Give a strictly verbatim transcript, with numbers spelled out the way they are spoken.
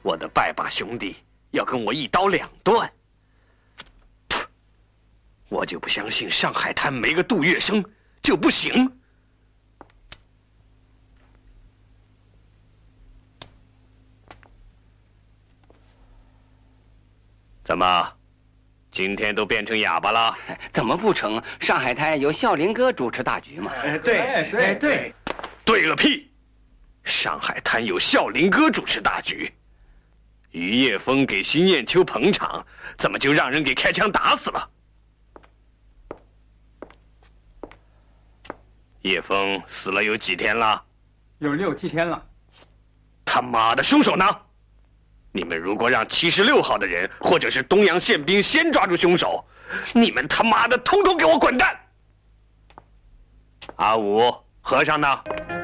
我的拜把兄弟要跟我一刀两断。我就不相信上海滩没个杜月笙就不行。怎么，今天都变成哑巴了？ 怎么不成？上海滩有孝林哥主持大局嘛。 哎，对对对， 对了屁！上海滩有孝林哥主持大局，于叶枫给辛雁秋捧场，怎么就让人给开枪打死了？叶枫死了有几天了？ 有六七天了。 他妈的，凶手呢？你们如果让七十六号的人或者是东洋宪兵先抓住凶手，你们他妈的通通给我滚蛋！阿武，和尚呢？